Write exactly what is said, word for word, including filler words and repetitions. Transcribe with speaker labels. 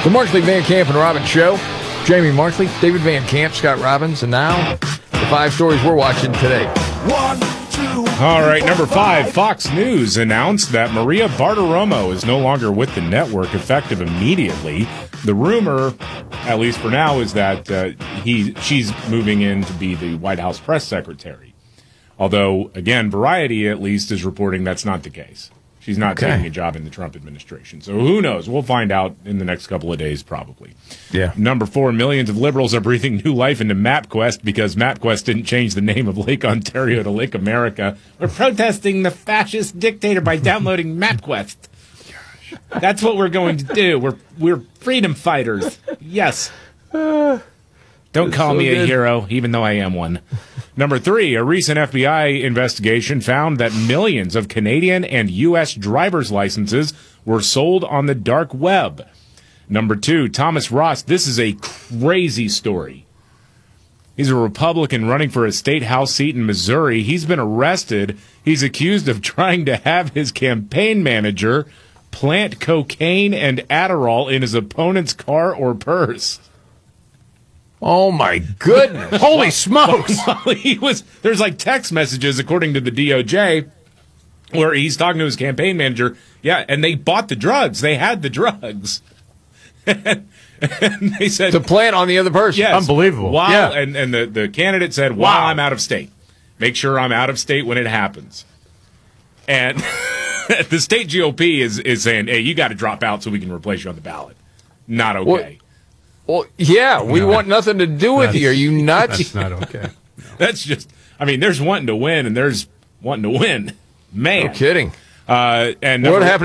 Speaker 1: The Markley, Van Camp, and Robbins Show. Jamie Markley, David Van Camp, Scott Robbins, and now the five stories we're watching today.
Speaker 2: One, two.
Speaker 3: All right, number five, Fox News announced that Maria Bartiromo is no longer with the network, effective immediately. The rumor, at least for now, is that uh, he she's moving in to be the White House press secretary. Although, again, Variety at least is reporting that's not the case. She's not
Speaker 1: Okay.
Speaker 3: taking a job in the Trump administration. So who knows? We'll find out in the next couple of days, probably.
Speaker 1: Yeah.
Speaker 3: Number four, millions of liberals are breathing new life into MapQuest because MapQuest didn't change the name of Lake Ontario to Lake America. We're protesting the fascist dictator by downloading MapQuest. That's what we're going to do. We're we're freedom fighters. Yes. Don't call
Speaker 1: so
Speaker 3: me a
Speaker 1: good.
Speaker 3: hero, even though I am one. Number three, a recent F B I investigation found that millions of Canadian and U S driver's licenses were sold on the dark web. Number two, Thomas Ross. This is a crazy story. He's a Republican running for a state house seat in Missouri. He's been arrested. He's accused of trying to have his campaign manager plant cocaine and Adderall in his opponent's car or purse.
Speaker 1: Oh, my goodness. Holy smokes.
Speaker 3: Well, he was, there's like text messages, according to the D O J, where he's talking to his campaign manager. Yeah, and they bought the drugs. They had the drugs. and, and they said...
Speaker 1: To plant on the other person.
Speaker 3: Yes,
Speaker 4: Unbelievable.
Speaker 3: While,
Speaker 1: Yeah.
Speaker 3: And, and the, the candidate said, while
Speaker 1: Wow.
Speaker 3: I'm out of state. Make sure I'm out of state when it happens. And the state G O P is, is saying, hey, you got to drop out so we can replace you on the ballot. Not okay.
Speaker 1: Well, Well, yeah, we
Speaker 4: No.
Speaker 1: want nothing to do with you. Are you nuts?
Speaker 4: That's not okay.
Speaker 3: That's just, I mean, there's wanting to win and there's wanting to win. Man.
Speaker 1: No kidding.
Speaker 3: Uh, and
Speaker 1: What
Speaker 3: number-
Speaker 1: happened?